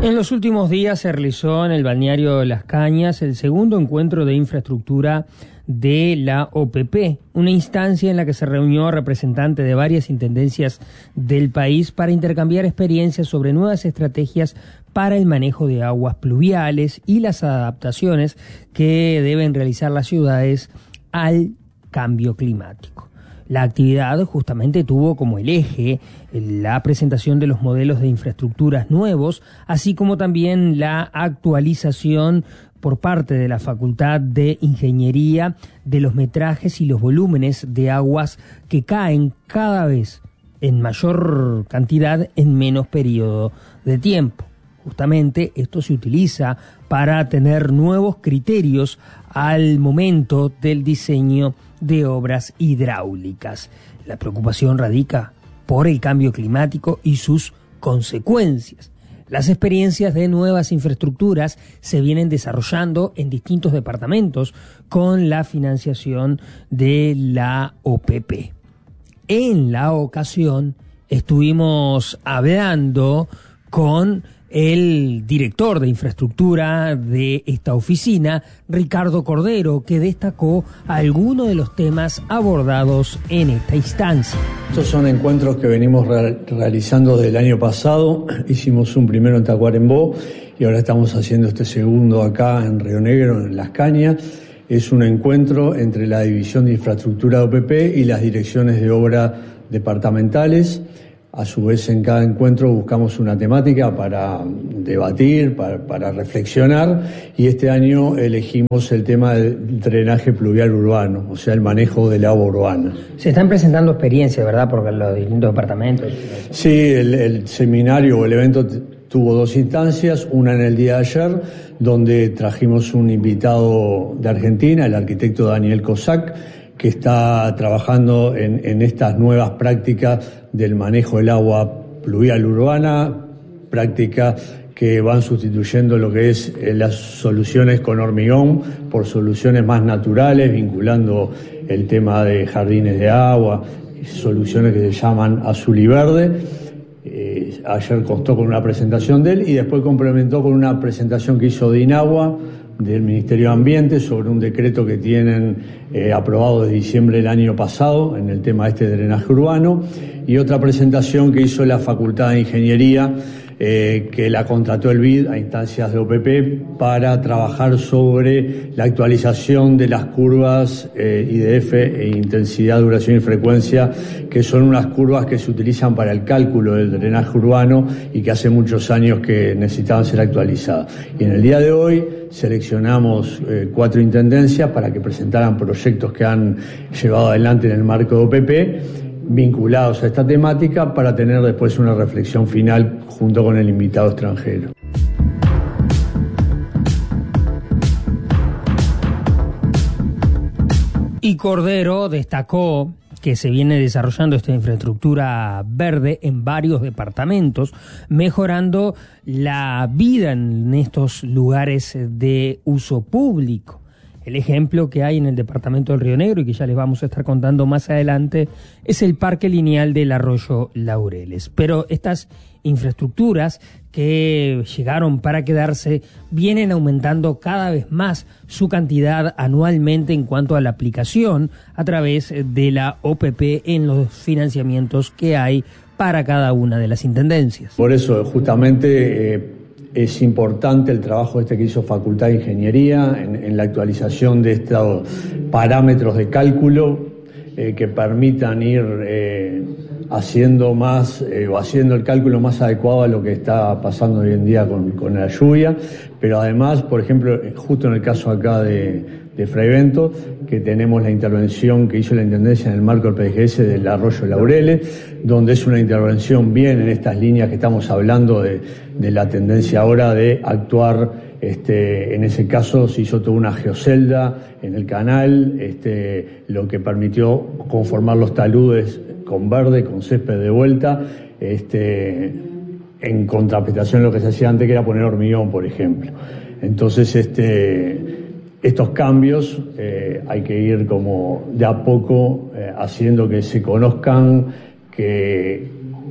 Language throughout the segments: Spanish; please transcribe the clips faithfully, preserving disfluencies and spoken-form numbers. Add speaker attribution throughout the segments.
Speaker 1: En los últimos días se realizó en el balneario Las Cañas el segundo encuentro de infraestructura de la O P P, una instancia en la que se reunió representantes de varias intendencias del país para intercambiar experiencias sobre nuevas estrategias para el manejo de aguas pluviales y las adaptaciones que deben realizar las ciudades al cambio climático. La actividad justamente tuvo como el eje la presentación de los modelos de infraestructuras nuevos, así como también la actualización por parte de la Facultad de Ingeniería de los metrajes y los volúmenes de aguas que caen cada vez en mayor cantidad en menos periodo de tiempo. Justamente esto se utiliza para tener nuevos criterios al momento del diseño de obras hidráulicas. La preocupación radica por el cambio climático y sus consecuencias. Las experiencias de nuevas infraestructuras se vienen desarrollando en distintos departamentos con la financiación de la O P P. En la ocasión estuvimos hablando con el director de infraestructura de esta oficina, Ricardo Cordero, que destacó algunos de los temas abordados en esta instancia.
Speaker 2: Estos son encuentros que venimos re- realizando desde el año pasado. Hicimos un primero en Tacuarembó y ahora estamos haciendo este segundo acá en Río Negro, en Las Cañas. Es un encuentro entre la División de Infraestructura de O P P y las direcciones de obra departamentales. A su vez, en cada encuentro buscamos una temática para debatir, para, para reflexionar, y este año elegimos el tema del drenaje pluvial urbano, o sea, el manejo del agua urbana.
Speaker 1: Se están presentando experiencias, ¿verdad?, por los distintos departamentos.
Speaker 2: Sí, el, el seminario o el evento t- tuvo dos instancias, una en el día de ayer, donde trajimos un invitado de Argentina, el arquitecto Daniel Kosak, que está trabajando en, en estas nuevas prácticas del manejo del agua pluvial urbana, prácticas que van sustituyendo lo que es eh, las soluciones con hormigón por soluciones más naturales, vinculando el tema de jardines de agua, soluciones que se llaman azul y verde. Eh, ayer constó con una presentación de él y después complementó con una presentación que hizo de Inagua, del Ministerio de Ambiente, sobre un decreto que tienen eh, aprobado desde diciembre del año pasado en el tema este de drenaje urbano, y otra presentación que hizo la Facultad de Ingeniería, eh, que la contrató el B I D a instancias de O P P para trabajar sobre la actualización de las curvas eh, I D F e intensidad, duración y frecuencia, que son unas curvas que se utilizan para el cálculo del drenaje urbano y que hace muchos años que necesitaban ser actualizadas. Y en el día de hoy seleccionamos eh, cuatro intendencias para que presentaran proyectos que han llevado adelante en el marco de O P P, vinculados a esta temática, para tener después una reflexión final junto con el invitado extranjero.
Speaker 1: Y Cordero destacó que se viene desarrollando esta infraestructura verde en varios departamentos, mejorando la vida en estos lugares de uso público. El ejemplo que hay en el departamento del Río Negro, y que ya les vamos a estar contando más adelante, es el parque lineal del arroyo Laureles. Pero estas infraestructuras que llegaron para quedarse vienen aumentando cada vez más su cantidad anualmente en cuanto a la aplicación a través de la O P P en los financiamientos que hay para cada una de las intendencias.
Speaker 2: Por eso, justamente, eh, es importante el trabajo este que hizo Facultad de Ingeniería en, en la actualización de estos parámetros de cálculo eh, que permitan ir eh, haciendo más eh, o haciendo el cálculo más adecuado a lo que está pasando hoy en día con, con la lluvia, pero además, por ejemplo, justo en el caso acá de, de Freivento, que tenemos la intervención que hizo la Intendencia en el marco del P D G S del arroyo Laureles, donde es una intervención bien en estas líneas que estamos hablando de, de la tendencia ahora de actuar, este, en ese caso se hizo toda una geocelda en el canal, este, lo que permitió conformar los taludes con verde, con césped de vuelta, este, en contraprestación a lo que se hacía antes, que era poner hormigón, por ejemplo. Entonces, este, estos cambios eh, hay que ir como de a poco eh, haciendo que se conozcan, que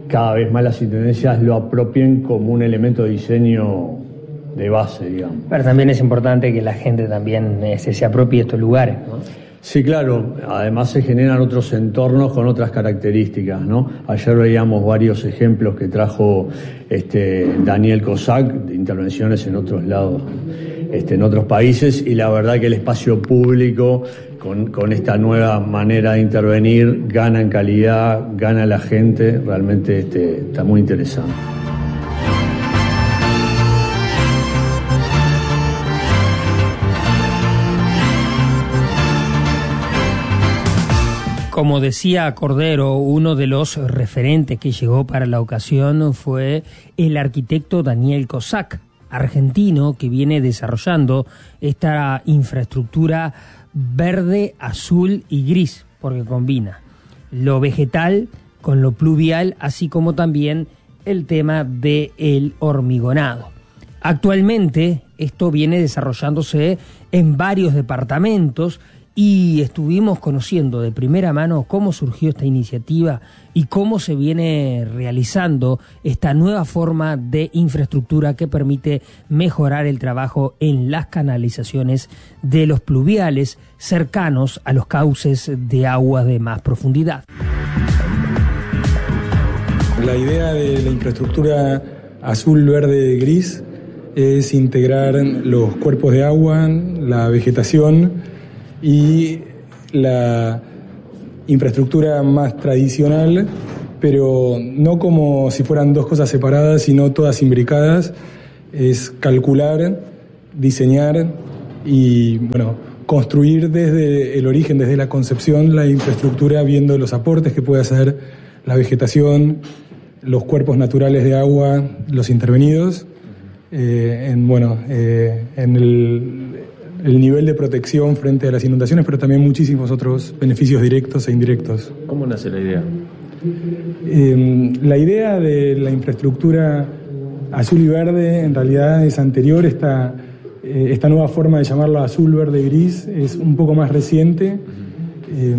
Speaker 2: cada vez más las intendencias lo apropien como un elemento de diseño de base, digamos.
Speaker 1: Pero también es importante que la gente también eh, se, se apropie de estos lugares, ¿no?
Speaker 2: Sí, claro. Además se generan otros entornos con otras características, ¿no? Ayer veíamos varios ejemplos que trajo este, Daniel Kosak de intervenciones en otros lados, este, en otros países, y la verdad que el espacio público con, con esta nueva manera de intervenir gana en calidad, gana la gente, realmente este, está muy interesante.
Speaker 1: Como decía Cordero, uno de los referentes que llegó para la ocasión fue el arquitecto Daniel Kosak, argentino, que viene desarrollando esta infraestructura verde, azul y gris, porque combina lo vegetal con lo pluvial, así como también el tema del hormigonado. Actualmente esto viene desarrollándose en varios departamentos, y estuvimos conociendo de primera mano cómo surgió esta iniciativa y cómo se viene realizando esta nueva forma de infraestructura que permite mejorar el trabajo en las canalizaciones de los pluviales cercanos a los cauces de agua de más profundidad.
Speaker 3: La idea de la infraestructura azul, verde, gris es integrar los cuerpos de agua, la vegetación y la infraestructura más tradicional, pero no como si fueran dos cosas separadas, sino todas imbricadas. Es calcular, diseñar y, bueno, construir desde el origen, desde la concepción, la infraestructura, viendo los aportes que puede hacer la vegetación, los cuerpos naturales de agua, los intervenidos, eh, en, bueno, eh, en el... el nivel de protección frente a las inundaciones, pero también muchísimos otros beneficios directos e indirectos.
Speaker 4: ¿Cómo nace la idea?
Speaker 3: Eh, la idea de la infraestructura azul y verde en realidad es anterior. Esta, eh, esta nueva forma de llamarlo azul, verde y gris es un poco más reciente, eh,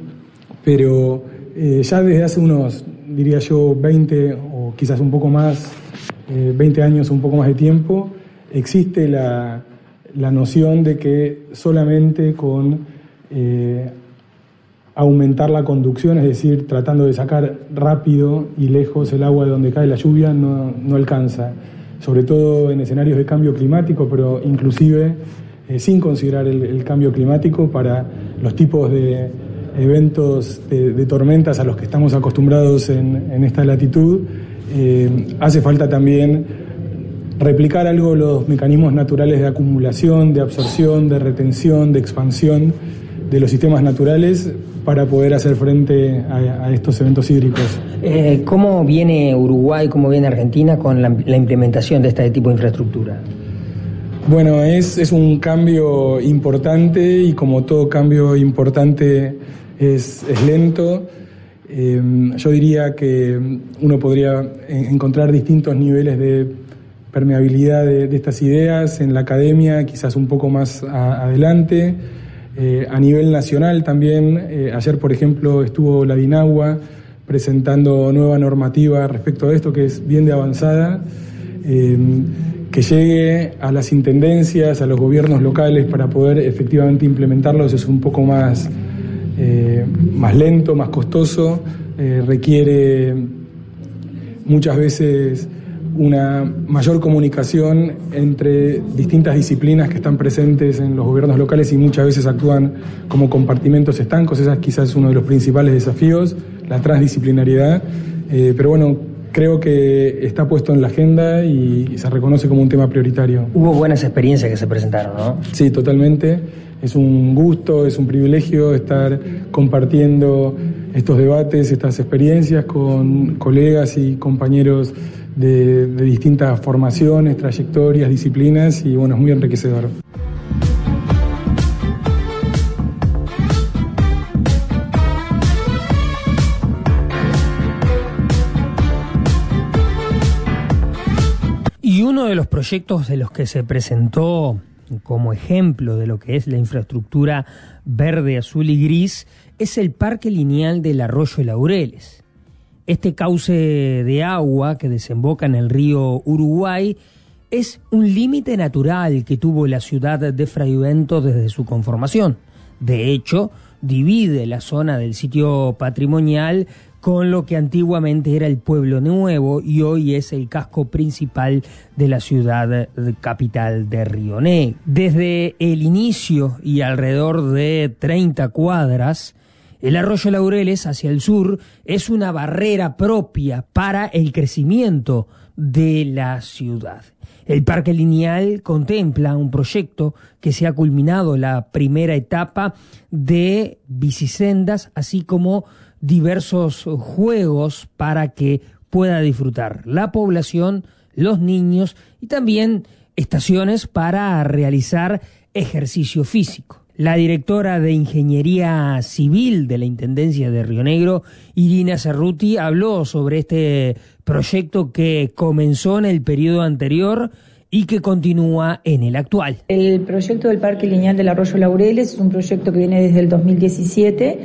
Speaker 3: pero eh, ya desde hace unos, diría yo, veinte o quizás un poco más, eh, veinte años o un poco más de tiempo, existe la la noción de que solamente con eh, aumentar la conducción, es decir, tratando de sacar rápido y lejos el agua de donde cae la lluvia, no, no alcanza, sobre todo en escenarios de cambio climático, pero inclusive eh, sin considerar el, el cambio climático, para los tipos de eventos de, de tormentas a los que estamos acostumbrados en, en esta latitud, eh, hace falta también replicar algo los mecanismos naturales de acumulación, de absorción, de retención, de expansión de los sistemas naturales para poder hacer frente a, a estos eventos hídricos.
Speaker 1: Eh, ¿Cómo viene Uruguay, cómo viene Argentina con la, la implementación de este tipo de infraestructura?
Speaker 3: Bueno, es, es un cambio importante y como todo cambio importante es, es lento. Eh, yo diría que uno podría encontrar distintos niveles de permeabilidad de, de estas ideas en la academia, quizás un poco más a, adelante. Eh, a nivel nacional también, eh, ayer por ejemplo estuvo la DINAGUA presentando nueva normativa respecto a esto, que es bien de avanzada, eh, que llegue a las intendencias, a los gobiernos locales para poder efectivamente implementarlos. Es un poco más, eh, más lento, más costoso, eh, requiere muchas veces una mayor comunicación entre distintas disciplinas que están presentes en los gobiernos locales y muchas veces actúan como compartimentos estancos. Ese es quizás uno de los principales desafíos, la transdisciplinariedad, eh, pero bueno, creo que está puesto en la agenda y, y se reconoce como un tema prioritario.
Speaker 1: Hubo buenas experiencias que se presentaron, ¿no?
Speaker 3: Sí, totalmente. Es un gusto, es un privilegio estar compartiendo estos debates, estas experiencias con colegas y compañeros de, de distintas formaciones, trayectorias, disciplinas, y bueno, es muy enriquecedor.
Speaker 1: Y uno de los proyectos de los que se presentó como ejemplo de lo que es la infraestructura verde, azul y gris es el Parque Lineal del Arroyo Laureles. Este cauce de agua que desemboca en el río Uruguay es un límite natural que tuvo la ciudad de Fraiventos desde su conformación. De hecho, divide la zona del sitio patrimonial con lo que antiguamente era el Pueblo Nuevo y hoy es el casco principal de la ciudad capital de Río Negro. Desde el inicio y alrededor de treinta cuadras, el arroyo Laureles hacia el sur es una barrera propia para el crecimiento de la ciudad. El Parque Lineal contempla un proyecto que se ha culminado la primera etapa de bicisendas, así como diversos juegos para que pueda disfrutar la población, los niños y también estaciones para realizar ejercicio físico. La directora de Ingeniería Civil de la Intendencia de Río Negro, Irina Cerruti, habló sobre este proyecto que comenzó en el periodo anterior y que continúa en el actual.
Speaker 4: El proyecto del Parque Lineal del Arroyo Laureles es un proyecto que viene desde el dos mil diecisiete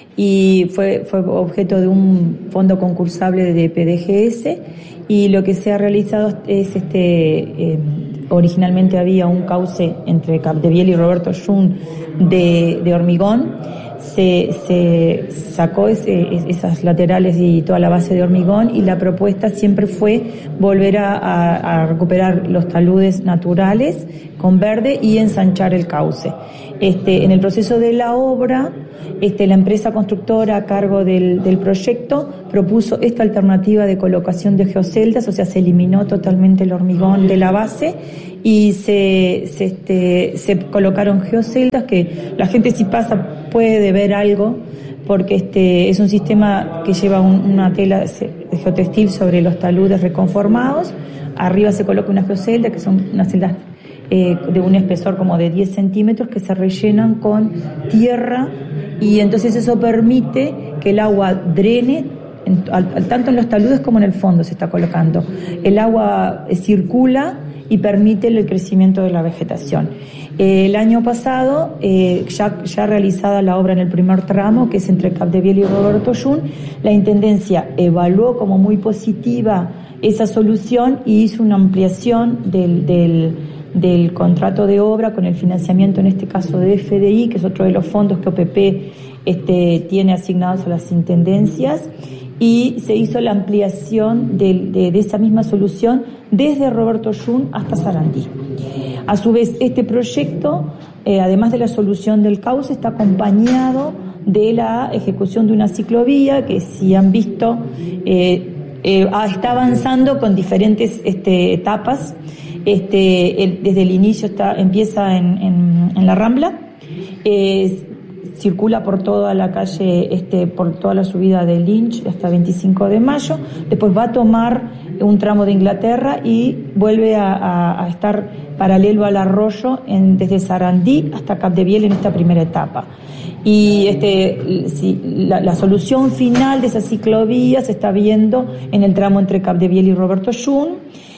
Speaker 4: y fue, fue objeto de un fondo concursable de P D G S, y lo que se ha realizado es este... Eh, originalmente había un cauce entre Capdeviel y Roberto Jun de, de hormigón. Se, se sacó ese, esas laterales y toda la base de hormigón, y la propuesta siempre fue volver a, a, a recuperar los taludes naturales con verde y ensanchar el cauce. Este, en el proceso de la obra, este, la empresa constructora a cargo del, del proyecto propuso esta alternativa de colocación de geoceldas, o sea, se eliminó totalmente el hormigón de la base y se, se, este, se colocaron geoceldas que la gente, si pasa, puede ver algo, porque este es un sistema que lleva un, una tela de geotextil sobre los taludes reconformados. Arriba se coloca una geocelda, que son unas celdas eh, de un espesor como de diez centímetros, que se rellenan con tierra, y entonces eso permite que el agua drene, en, al, al, tanto en los taludes como en el fondo se está colocando. El agua eh, circula y permite el crecimiento de la vegetación. Eh, el año pasado, eh, ya, ya realizada la obra en el primer tramo, que es entre Capdeviel y Roberto Jun, la Intendencia evaluó como muy positiva esa solución y hizo una ampliación del, del, del contrato de obra con el financiamiento, en este caso de F D I, que es otro de los fondos que O P P este, tiene asignados a las intendencias, y se hizo la ampliación de, de, de esa misma solución desde Roberto Jun hasta Sarandí. A su vez, este proyecto, eh, además de la solución del cauce, está acompañado de la ejecución de una ciclovía que, si han visto, eh, eh, está avanzando con diferentes este, etapas. Este, el, desde el inicio está, empieza en, en, en la Rambla, eh, circula por toda la calle, este, por toda la subida de Lynch hasta veinticinco de mayo, después va a tomar un tramo de Inglaterra y vuelve a, a, a estar paralelo al arroyo en, desde Sarandí hasta Capdeviel en esta primera etapa. Y este, si, la, la solución final de esa ciclovía se está viendo en el tramo entre Capdeviel y Roberto Jun,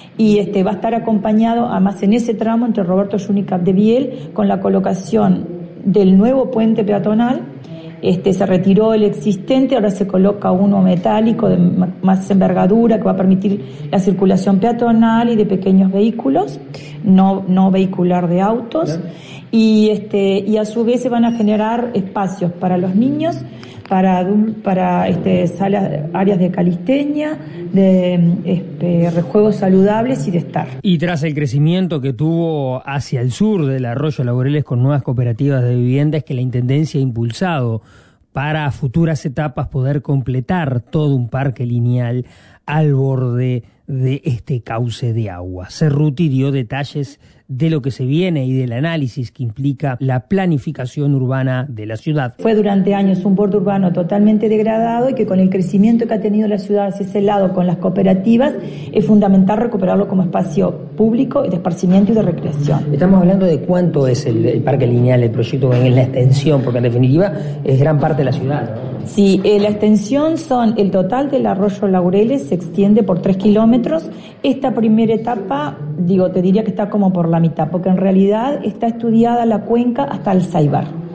Speaker 4: y este, va a estar acompañado, además en ese tramo entre Roberto Jun y Capdeviel, con la colocación del nuevo puente peatonal. Este, se retiró el existente, ahora se coloca uno metálico de más envergadura que va a permitir la circulación peatonal y de pequeños vehículos, no, no vehicular de autos. Y, este, y a su vez se van a generar espacios para los niños, para, para este, salas, áreas de calistenia, de este, juegos saludables y de estar.
Speaker 1: Y tras el crecimiento que tuvo hacia el sur del arroyo Laureles con nuevas cooperativas de viviendas que la Intendencia ha impulsado para futuras etapas poder completar todo un parque lineal al borde de este cauce de agua. Cerruti dio detalles de lo que se viene y del análisis que implica la planificación urbana de la ciudad.
Speaker 4: Fue durante años un borde urbano totalmente degradado, y que con el crecimiento que ha tenido la ciudad hacia ese lado con las cooperativas es fundamental recuperarlo como espacio público de esparcimiento y de recreación.
Speaker 1: Estamos hablando de cuánto es el, el parque lineal, el proyecto en la extensión, porque en definitiva es gran parte de la ciudad.
Speaker 4: Sí, eh, la extensión son, el total del arroyo Laureles se extiende por tres kilómetros. Esta primera etapa, digo, te diría que está como por la mitad, porque en realidad está estudiada la cuenca hasta el Saibar.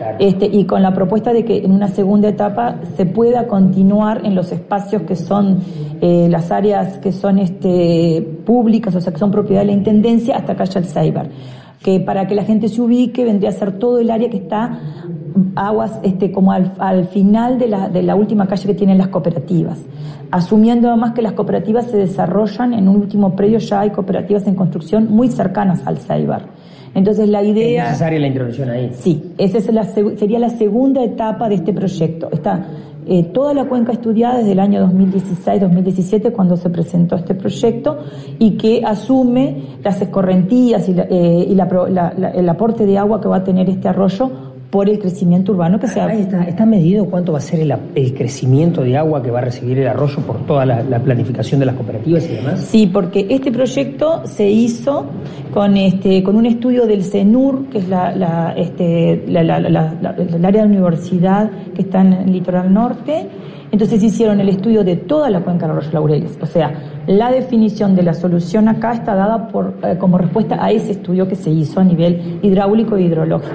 Speaker 4: Claro. Este, y con la propuesta de que en una segunda etapa se pueda continuar en los espacios que son eh, las áreas que son este, públicas, o sea, que son propiedad de la Intendencia, hasta Calle Alceibar. Que para que la gente se ubique vendría a ser todo el área que está aguas este como al, al final de la, de la última calle que tienen las cooperativas, asumiendo además que las cooperativas se desarrollan en un último predio, ya hay cooperativas en construcción muy cercanas al Alceibar. Entonces la idea...
Speaker 1: ¿Es necesaria la intervención ahí?
Speaker 4: Sí, esa es la, sería la segunda etapa de este proyecto. Está eh, toda la cuenca estudiada desde el año dos mil dieciséis dos mil diecisiete, cuando se presentó este proyecto, y que asume las escorrentías y, la, eh, y la, la, la, el aporte de agua que va a tener este arroyo por el crecimiento urbano que se ha...
Speaker 1: Ahí está, ¿está medido cuánto va a ser el, el crecimiento de agua que va a recibir el arroyo por toda la, la planificación de las cooperativas y demás?
Speaker 4: Sí, porque este proyecto se hizo con este con un estudio del CENUR, que es la, la, este, la, la, la, la, el área de la universidad que está en el litoral norte. Entonces hicieron el estudio de toda la cuenca del arroyo Laureles. O sea, la definición de la solución acá está dada por eh, como respuesta a ese estudio que se hizo a nivel hidráulico e hidrológico.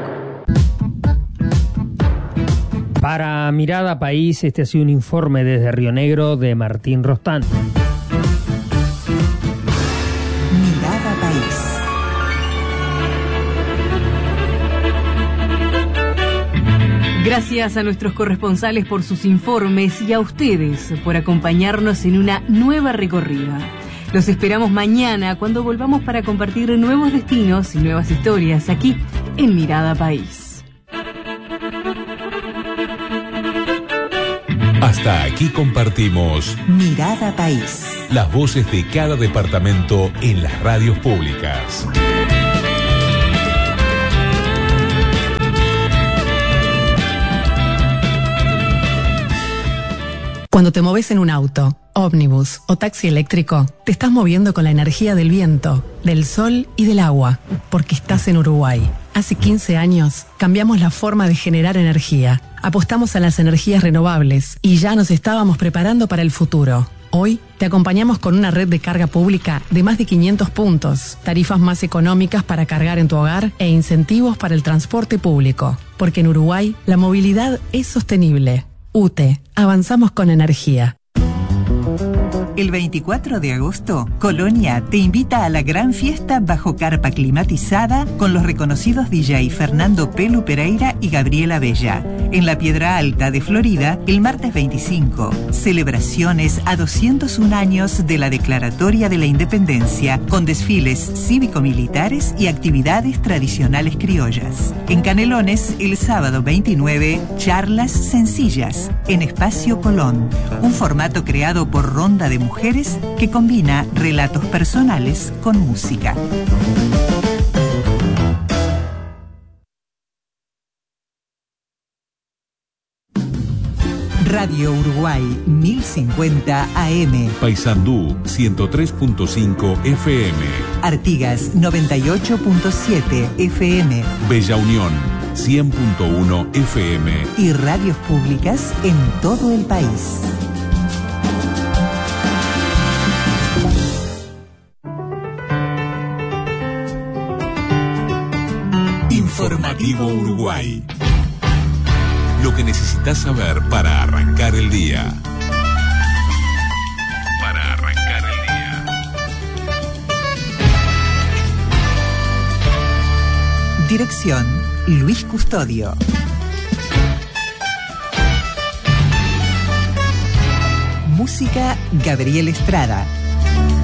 Speaker 1: Para Mirada País, este ha sido un informe desde Río Negro de Martín Rostán.
Speaker 5: Mirada País. Gracias a nuestros corresponsales por sus informes y a ustedes por acompañarnos en una nueva recorrida. Los esperamos mañana cuando volvamos para compartir nuevos destinos y nuevas historias aquí en Mirada País.
Speaker 6: Hasta aquí compartimos
Speaker 5: Mirada País.
Speaker 6: Las voces de cada departamento en las radios públicas.
Speaker 5: Cuando te moves en un auto, ómnibus o taxi eléctrico, te estás moviendo con la energía del viento, del sol y del agua, porque estás en Uruguay. Hace quince años cambiamos la forma de generar energía, apostamos a las energías renovables y ya nos estábamos preparando para el futuro. Hoy te acompañamos con una red de carga pública de más de quinientos puntos, tarifas más económicas para cargar en tu hogar e incentivos para el transporte público. Porque en Uruguay la movilidad es sostenible. U T E, avanzamos con energía.
Speaker 7: El veinticuatro de agosto, Colonia te invita a la gran fiesta bajo carpa climatizada con los reconocidos D J Fernando Pelu Pereira y Gabriela Bella. En la Piedra Alta de Florida, el martes veinticinco, celebraciones a doscientos un años de la Declaratoria de la Independencia, con desfiles cívico-militares y actividades tradicionales criollas. En Canelones, el sábado veintinueve, charlas sencillas en Espacio Colón, un formato creado por Ronda de Mujeres que combina relatos personales con música. Radio Uruguay mil cincuenta A M,
Speaker 6: Paysandú ciento tres punto cinco F M,
Speaker 7: Artigas noventa y ocho punto siete F M,
Speaker 6: Bella Unión cien punto uno F M
Speaker 7: y radios públicas en todo el país.
Speaker 6: Informativo Uruguay. Lo que necesitas saber para arrancar el día. Para arrancar el día.
Speaker 7: Dirección: Luis Custodio. Música: Gabriel Estrada.